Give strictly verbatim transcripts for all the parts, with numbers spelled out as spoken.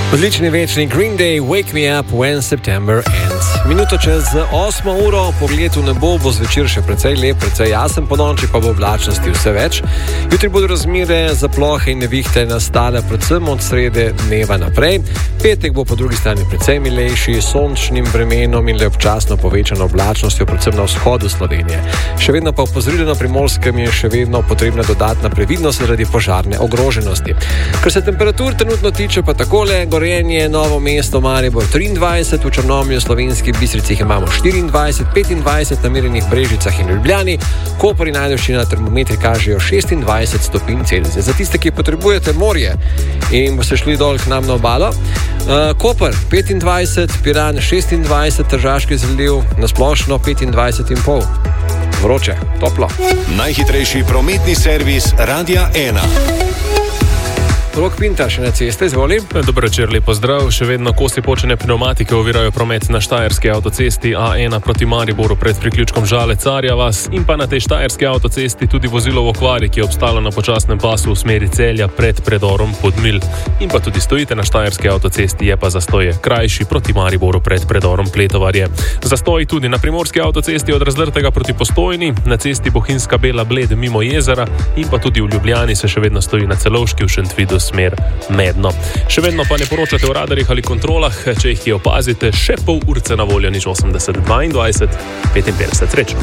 Odlični večni Green Day, Wake Me Up When September Ends. Minuto čez osmo uro, pogled v nebo bo zvečer še precej lep, precej jasen, ponoči pa bo oblačnosti vse več. Jutri bodo razmere za plohe in nevihte nastale predvsem od srede dneva naprej. Petek bo po drugi strani precej milejši, s sončnim vremenom in le občasno povečano oblačnostjo, predvsem na vzhodu Slovenije. Še vedno pa opozorilo na Primorskem je še vedno potrebna dodatna previdnost zaradi požarne ogroženosti. Kar se temperatur trenutno tiče, pa takole: Gorenje, Novo mesto, Maribor triindvajset, v Črnomlju, Slovenskih Bistricah imamo štiriindvajset, petindvajset, na Mirjenih Brežicah in Ljubljani, Koper in Ajdovščina na termometri kažejo šestindvajset stopinj Celzija. Za tiste, ki potrebujete morje in boste šli dol k nam na obalo, uh, Koper petindvajset, Piran šestindvajset, Tržaški zaliv na splošno petindvajset in pol. Vroče, toplo. Najhitrejši prometni servis Radia ena. Rok Pintar še na ceste, izvoli. Dobro večer, lep pozdrav. Še vedno kosi počene pneumatike ovirajo promet na štajerski avtocesti A ena proti Mariboru pred priključkom Žale-Carja vas in pa na tej štajerski avtocesti tudi vozilo v okvari, ki je obstalo na počasnem pasu v smeri Celja pred predorom Podmilj. In pa tudi stojite na štajerski avtocesti, je pa zastoj krajši proti Mariboru pred predorom Pletovarje. Zastoj tudi na primorski avtocesti od Razdrtega proti Postojni, na cesti Bohinjska Bela Bled mimo jezera in pa tudi v Ljubljani se še vedno stoji na Celovški v Šentvidu smer Medno. Še vedno pa ne poročate o radarjih ali kontrolah, če jih opazite, še pol urce na voljo, nič osemdeset dvaindvajset petinpetdeset. Srečno.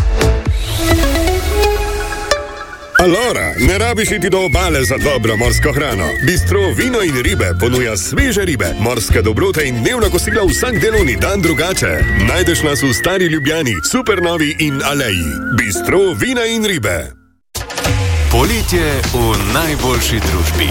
Alora, ne rabiš iti do obale za dobro morsko hrano. Bistro Vino in ribe ponuja sveže ribe, morske dobrote in dnevna kosila vsak delovni dan drugače. Najdeš nas v Stari Ljubljani, Supernovi in Aleji. Bistro Vina in ribe. Poletje v najboljši družbi.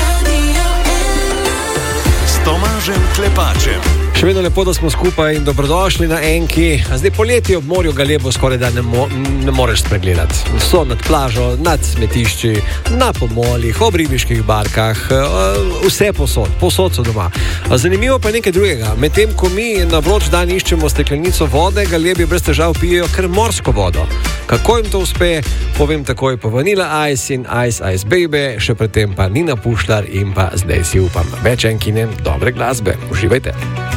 S Tomažem Klepačem. Še vedno lepo, da smo skupaj in dobrodošli na Enki. A zdaj poletje ob morju Galebo skoraj da ne, mo ne moreš spregledati. So nad plažo, nad smetišči, na pomolih, ob ribiških barkah, vse posod, posod so doma. Zanimivo pa je nekaj drugega. Medtem ko mi na vroč dan iščemo steklenico vode, Galebi brez težav pijejo kar morsko vodo. Kako jim to uspe, povem takoj po Vanilla Ice in Ice Ice Baby, še predtem pa Nina Pušlar in pa Zdaj si upam. Več Enkine dobre glasbe. Uživajte.